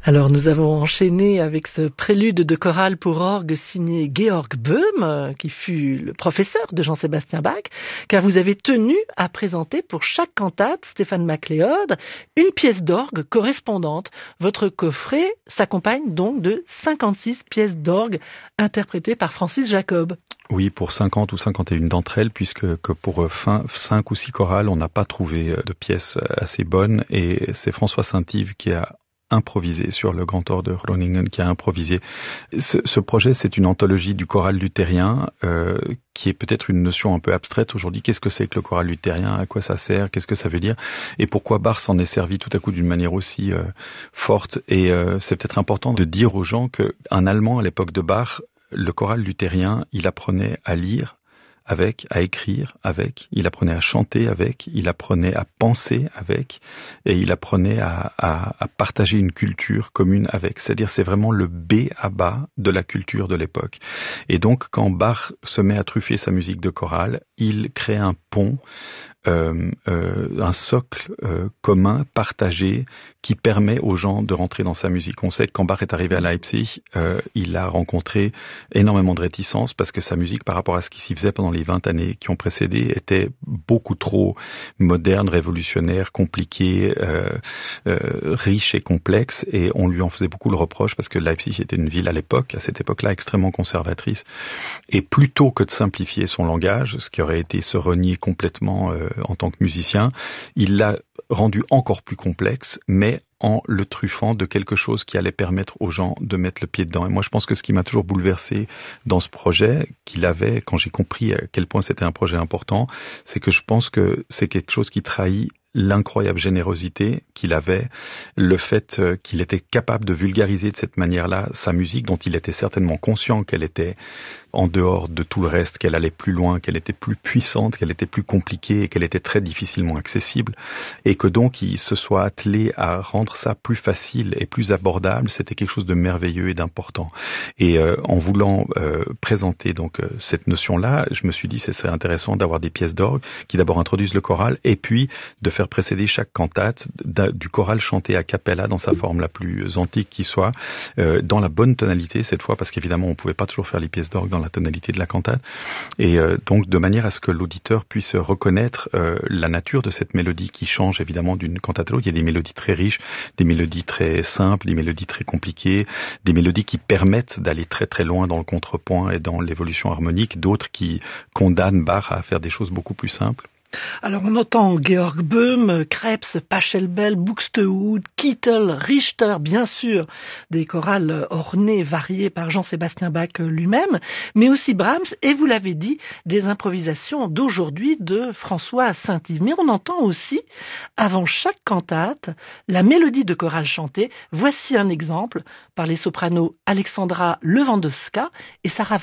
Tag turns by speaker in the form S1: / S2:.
S1: Alors nous avons enchaîné avec ce prélude de chorale pour orgue signé Georg Böhm, qui fut le professeur de Jean-Sébastien Bach, car vous avez tenu à présenter pour chaque cantate, Stéphane MacLeod, une pièce d'orgue correspondante. Votre coffret s'accompagne donc de 56 pièces d'orgue interprétées par Francis Jacob.
S2: Oui, pour 50 ou 51 d'entre elles, puisque pour 5 ou 6 chorales, on n'a pas trouvé de pièces assez bonnes, et c'est François Saint-Yves qui a improvisé sur le Grand Orgue de Groningen, qui a improvisé. Ce projet, c'est une anthologie du choral luthérien, qui est peut-être une notion un peu abstraite aujourd'hui. Qu'est-ce que c'est que le choral luthérien? À quoi ça sert? Qu'est-ce que ça veut dire? Et pourquoi Bach s'en est servi tout à coup d'une manière aussi forte? Et c'est peut-être important de dire aux gens qu'un Allemand, à l'époque de Bach, le choral luthérien, il apprenait à lire avec, à écrire avec, il apprenait à chanter avec, il apprenait à penser avec, et il apprenait à partager une culture commune avec. C'est-à-dire, c'est vraiment le B à bas de la culture de l'époque. Et donc, quand Bach se met à truffer sa musique de chorale, il crée un pont, un socle commun, partagé, qui permet aux gens de rentrer dans sa musique. On sait que quand Bach est arrivé à Leipzig, il a rencontré énormément de réticences parce que sa musique, par rapport à ce qui s'y faisait pendant les 20 années qui ont précédé, était beaucoup trop moderne, révolutionnaire, compliquée, riche et complexe, et on lui en faisait beaucoup le reproche parce que Leipzig était une ville à cette époque-là, extrêmement conservatrice. Et plutôt que de simplifier son langage, ce qui aurait été se renier complètement en tant que musicien, il l'a rendu encore plus complexe, mais en le truffant de quelque chose qui allait permettre aux gens de mettre le pied dedans. Et moi, je pense que ce qui m'a toujours bouleversé dans ce projet qu'il avait, quand j'ai compris à quel point c'était un projet important, c'est que je pense que c'est quelque chose qui trahit l'incroyable générosité qu'il avait, le fait qu'il était capable de vulgariser de cette manière-là sa musique, dont il était certainement conscient qu'elle était en dehors de tout le reste, qu'elle allait plus loin, qu'elle était plus puissante, qu'elle était plus compliquée et qu'elle était très difficilement accessible, et que donc il se soit attelé à rendre ça plus facile et plus abordable. C'était quelque chose de merveilleux et d'important. Et en voulant présenter donc cette notion-là, je me suis dit ce serait intéressant d'avoir des pièces d'orgue qui d'abord introduisent le choral, et puis de faire précéder chaque cantate du choral chanté a cappella dans sa forme la plus antique qui soit, dans la bonne tonalité cette fois, parce qu'évidemment on pouvait pas toujours faire les pièces d'orgue dans la tonalité de la cantate, et donc de manière à ce que l'auditeur puisse reconnaître la nature de cette mélodie qui change évidemment d'une cantate à l'autre. Il y a des mélodies très riches, des mélodies très simples, des mélodies très compliquées, des mélodies qui permettent d'aller très très loin dans le contrepoint et dans l'évolution harmonique, d'autres qui condamnent Bach à faire des choses beaucoup plus simples.
S1: Alors on entend Georg Böhm, Krebs, Pachelbel, Buxtehude, Kittel, Richter, bien sûr, des chorales ornées, variées par Jean-Sébastien Bach lui-même, mais aussi Brahms, et vous l'avez dit, des improvisations d'aujourd'hui de François Saint-Yves. Mais on entend aussi, avant chaque cantate, la mélodie de chorale chantée. Voici un exemple par les sopranos Alexandra Lewandowska et Sarah